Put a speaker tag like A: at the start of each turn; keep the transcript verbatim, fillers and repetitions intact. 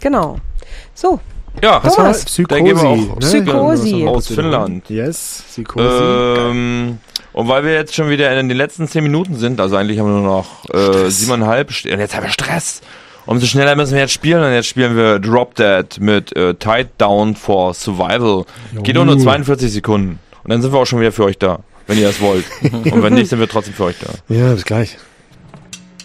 A: Genau. So.
B: Ja,
A: das
B: war
C: Psychosi.
B: Auch,
A: Psychosi.
B: Ne? Aus Finnland.
C: Yes, Psychosi.
B: Ähm, und weil wir jetzt schon wieder in den letzten zehn Minuten sind, also eigentlich haben wir nur noch äh, siebeneinhalb, und jetzt haben wir Stress. Umso schneller müssen wir jetzt spielen, und jetzt spielen wir Drop Dead mit äh, Tied Down for Survival. Geht auch nur zweiundvierzig Sekunden. Und dann sind wir auch schon wieder für euch da, wenn ihr das wollt. Und wenn nicht, sind wir trotzdem für euch da.
C: Ja, bis gleich.